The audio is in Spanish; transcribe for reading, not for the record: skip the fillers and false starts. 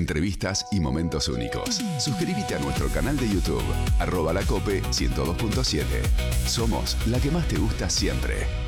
entrevistas y momentos únicos. Suscríbete a nuestro canal de YouTube, @lacope102.7. Somos la que más te gusta siempre.